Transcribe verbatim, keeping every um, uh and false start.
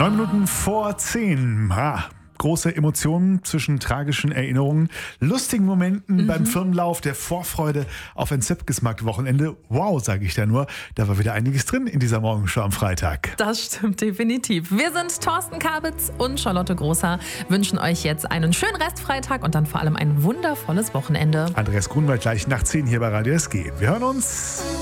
Neun Minuten vor zehn. Ha. Große Emotionen zwischen tragischen Erinnerungen, lustigen Momenten mhm. beim Firmenlauf, der Vorfreude auf ein Zipfgesmack-Wochenende. Wow, sage ich da nur. Da war wieder einiges drin in dieser Morgenschau am Freitag. Das stimmt definitiv. Wir sind Thorsten Kabitz und Charlotte Großer, wünschen euch jetzt einen schönen Restfreitag und dann vor allem ein wundervolles Wochenende. Andreas Grunwald gleich nach zehn hier bei Radio S G. Wir hören uns.